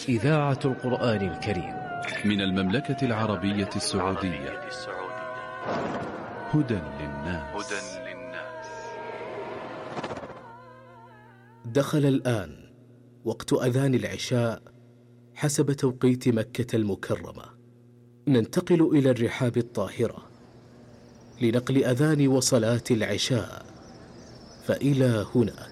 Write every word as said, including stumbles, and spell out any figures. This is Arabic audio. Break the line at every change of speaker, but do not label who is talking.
إذاعة القرآن الكريم
من المملكة العربية السعودية. هدى للناس.
دخل الآن وقت أذان العشاء حسب توقيت مكة المكرمة. ننتقل إلى الرحاب الطاهرة لنقل أذان وصلاة العشاء، فإلى هناك.